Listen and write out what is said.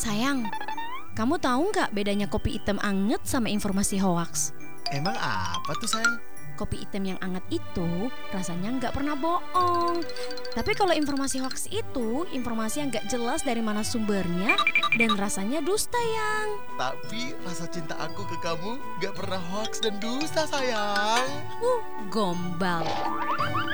Sayang, kamu tahu nggak bedanya kopi hitam anget sama informasi hoaks? Emang apa tuh sayang? Kopi hitam yang anget itu rasanya nggak pernah bohong. Tapi kalau informasi hoaks itu informasi yang nggak jelas dari mana sumbernya dan rasanya dusta, Yang. Tapi rasa cinta aku ke kamu gak pernah hoax dan dusta sayang. Gombal.